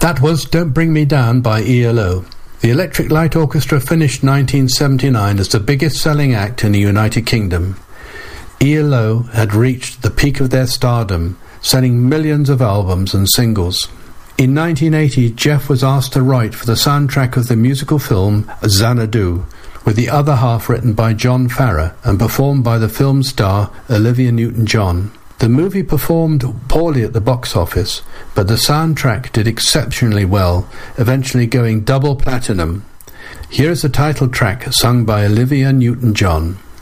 That was Don't Bring Me Down by ELO. The Electric Light Orchestra finished 1979 as the biggest selling act in the United Kingdom. ELO had reached the peak of their stardom, selling millions of albums and singles. In 1980, Jeff was asked to write for the soundtrack of the musical film Xanadu, with the other half written by John Farrar and performed by the film star Olivia Newton-John. The movie performed poorly at the box office, but the soundtrack did exceptionally well, eventually going double platinum. Here is the title track sung by Olivia Newton-John.